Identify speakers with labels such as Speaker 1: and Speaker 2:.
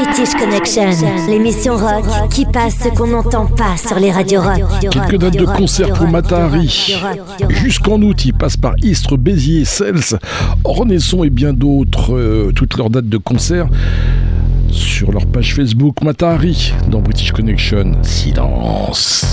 Speaker 1: British Connection, l'émission rock qui passe ce qu'on n'entend pas sur les radios rock.
Speaker 2: Quelques dates de concert pour Mata Hari. Jusqu'en août, il passe par Istres, Béziers, Cels, Ornesson et bien d'autres. Toutes leurs dates de concert sur leur page Facebook Mata Hari dans British Connection. Silence.